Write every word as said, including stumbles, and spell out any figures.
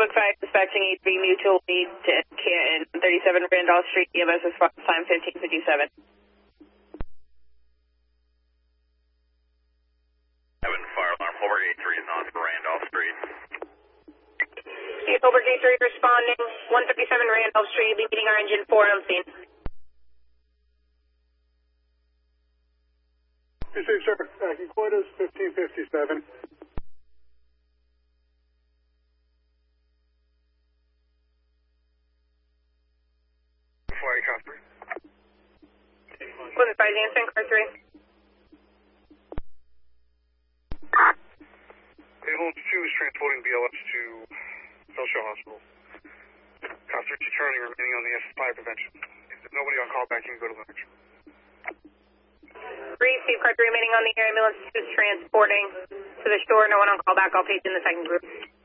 Public Fire dispatching E three mutual lead to Canton, thirty-seven Randolph Street, E M S response time fifteen fifty-seven. Seven fire alarm, Holbrook eight three is on for Randolph Street. Hey, Holbrook eight three responding, one thirty-seven Randolph Street, be meeting our engine four on scene. Received, sir. Uh, Quotas fifteen fifty-seven. Flight Cosper. Plymouth Fire, Zanson, car three. Ambulance two is transporting B L S to South Shore Hospital. Cops are returning, remaining on the S five prevention. If there's nobody on call back, you can go to the next. Receive car three remaining on the air. Ambulance two is transporting to the shore. No one on call back. I'll page in the second group.